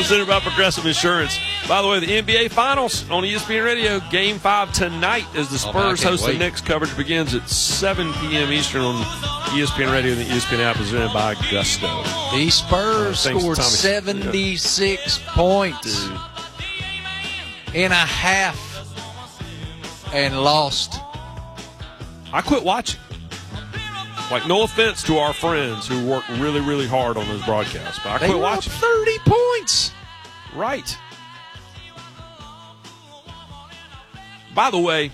presented by Progressive Insurance. By the way, the NBA Finals on ESPN Radio. Game 5 tonight as the Spurs host the Knicks. Coverage begins at 7 p.m. Eastern on ESPN Radio and the ESPN app, presented by Gusto. The Spurs scored 76 points in a half and lost. I quit watching. Like, no offense to our friends who work really, really hard on those broadcasts, but I quit watching. 30 points. Right. By the way,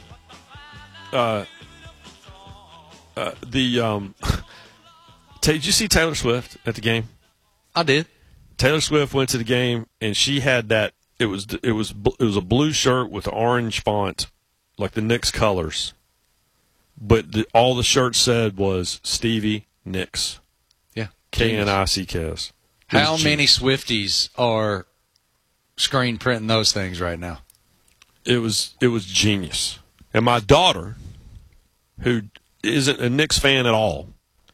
did you see Taylor Swift at the game? I did. Taylor Swift went to the game, and she had that. It was a blue shirt with orange font, like the Knicks colors. But all the shirt said was Stevie Nicks. Yeah. K-N-I-C-K-S. How many Swifties are screen printing those things right now? It was genius. And my daughter, who isn't a Knicks fan at all,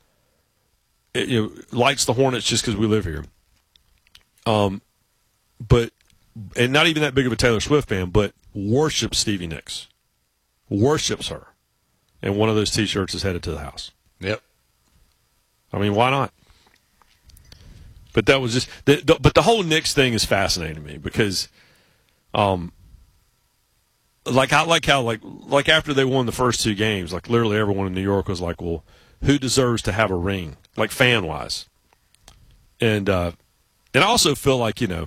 likes the Hornets just because we live here. And not even that big of a Taylor Swift fan, but worships Stevie Nicks. Worships her. And one of those T-shirts is headed to the house. Yep. I mean, why not? But that was just. But the whole Knicks thing is fascinating to me because, I like how after they won the first 2 games, like literally everyone in New York was like, well, who deserves to have a ring, like fan wise, and I also feel like it's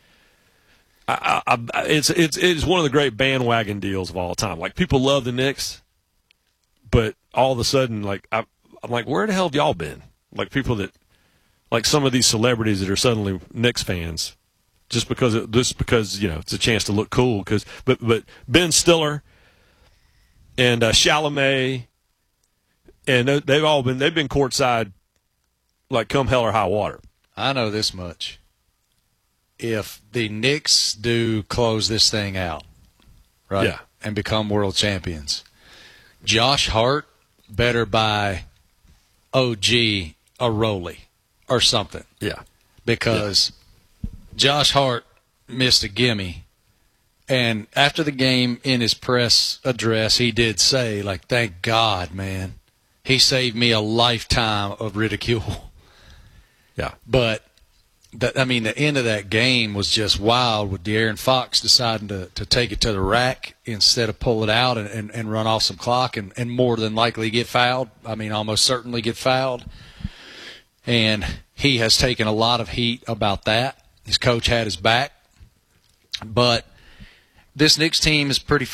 one of the great bandwagon deals of all time. Like, people love the Knicks. But all of a sudden, like I'm like, where the hell have y'all been? Like, people that, like some of these celebrities that are suddenly Knicks fans, just because it's a chance to look cool. But Ben Stiller and Chalamet, and they've been courtside, like come hell or high water. I know this much: if the Knicks do close this thing out, right, yeah, and become world champions, Josh Hart better buy OG a Rollie or something. Yeah. Because Josh Hart missed a gimme. And after the game, in his press address, he did say, like, thank God, man. He saved me a lifetime of ridicule. Yeah. But, the end of that game was just wild with De'Aaron Fox deciding to take it to the rack instead of pull it out and run off some clock and more than likely get fouled. I mean, almost certainly get fouled. And he has taken a lot of heat about that. His coach had his back. But this Knicks team is pretty